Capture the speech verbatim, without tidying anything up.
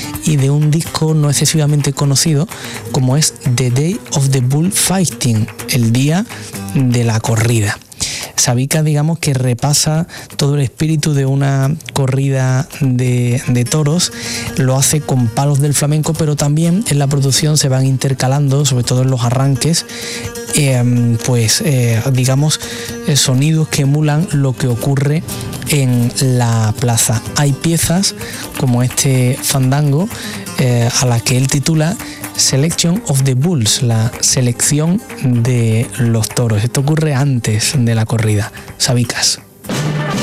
y de un disco no excesivamente conocido como es The Day of the Bullfighting, el día de la corrida. Sabica, digamos, que repasa todo el espíritu de una corrida de, de toros, lo hace con palos del flamenco, pero también en la producción se van intercalando, sobre todo en los arranques, eh, pues eh, digamos, eh, sonidos que emulan lo que ocurre en la plaza. Hay piezas como este fandango eh, a la que él titula Selection of the Bulls, la selección de los toros. Esto ocurre antes de la corrida. Sabicas.